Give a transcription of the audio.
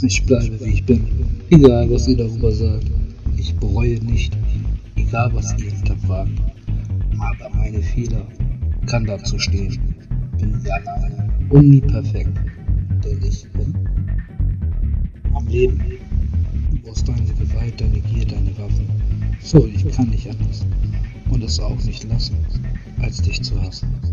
Ich bleibe wie ich bin, egal was ihr darüber sagt. Ich bereue nicht, egal was ihr hinterfragt. Aber meine Fehler kann dazu stehen. Bin nie alleine und nie perfekt, denn ich bin am Leben. Du brauchst deine Gewalt, deine Gier, deine Waffen. Sorry, ich kann nicht anders und es auch nicht lassen, als dich zu hassen.